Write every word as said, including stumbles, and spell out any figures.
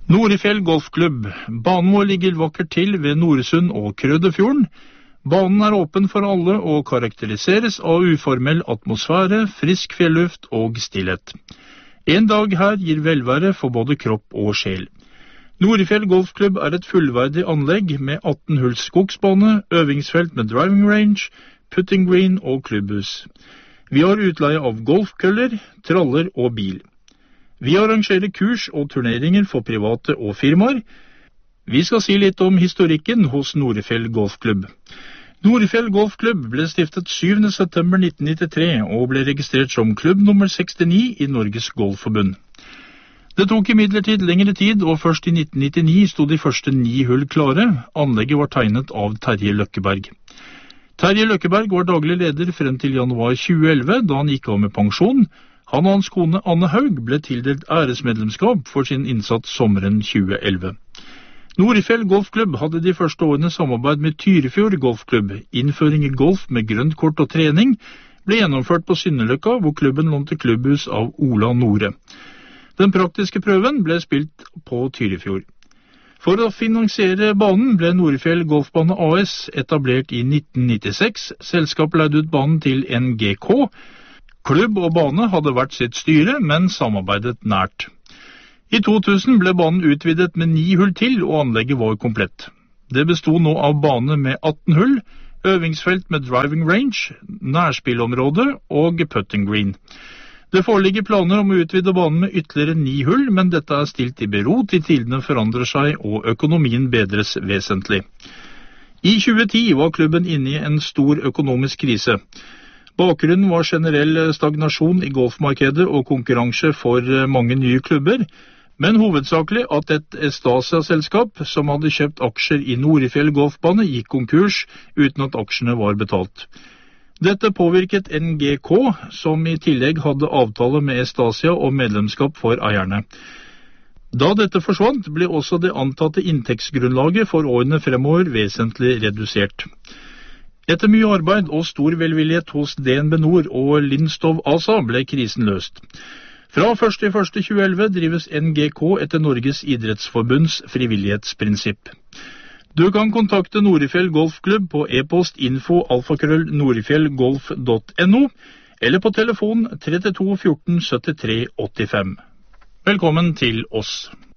Norefjell Golfklubb. Banen vår ligger vakkert til ved Noresund og Krødefjorden. Banen er åpen for alle og karakteriseres av uformell atmosfære, frisk fjelluft og stillhet. En dag her gir velvære for både kropp og sjel. Norefjell Golfklubb er et fullverdig anlegg med atten hulls skogsbane, øvingsfelt med driving range, putting green og klubbhus. Vi har utleie av golfkøller, traller og bil. Vi arrangerer kurs og turneringer for private og firmaer. Vi skal si litt om historikken hos Norefjell Golfklubb. Norefjell Golfklubb ble stiftet syvende september nitten nittitre og ble registrert som klubb nummer sekstini i Norges Golfforbund. Det tok imidlertid lengre tid, og først i nitten nittini stod de første ni hull klare. Anlegget var tegnet av Terje Løkkeberg. Terje Løkkeberg var daglig leder frem til januar tjue elleve, da han gikk av med pensjon. Han og hans kone Anne Haug ble tildelt æresmedlemskap for sin innsats sommeren tjue elleve. Norefjell Golfklubb hadde de første årene samarbeid med Tyrifjord Golfklubb. Innføring i golf med grønt kort og trening ble gjennomført på Syndeløkka, hvor klubben lånte klubbhus av Ola Nore. Den praktiske prøven ble spilt på Tyrifjord. For å finansiere banen ble Norefjell Golfbane A S etablert i nitten nittiseks. Selskapet leide ut banen til N G K. Klubb og bane hadde hvert sitt styre, men samarbeidet nært. I to tusen ble banen utvidet med ni hull til, og anlegget var komplett. Det bestod nå av bane med atten hull, øvingsfelt med driving range, nærspillområde og putting green. Det foreligger planer om å utvide banen med ytterligere ni hull, men dette er stilt i bero til tidene forandrer seg og økonomien bedres vesentlig. I tjue ti var klubben inne i en stor økonomisk krise. Bakgrunnen var generell stagnasjon i golfmarkedet og konkurranse for mange nye klubber, men hovedsakelig at et Estasia-selskap som hadde kjøpt aksjer i Norefjell Golfbane gikk konkurs uten at aksjene var betalt. Dette påvirket N G K, som i tillegg hadde avtale med Estasia og medlemskap for eierne. Da dette forsvant, ble også det antatte inntektsgrunnlaget for årene fremover vesentlig redusert. Etter mye arbeid og stor velvillighet hos D N B Nord og Lindstov A S A ble krisen løst. Fra første januar tjue elleve drives N G K etter Norges idrettsforbunds frivillighetsprinsipp. Du kan kontakte Norefjell Golfklubb på e-post info alfakrøll norefjellgolf punktum no eller på telefon trettito fjorten syttitre åttifem. Velkommen til oss.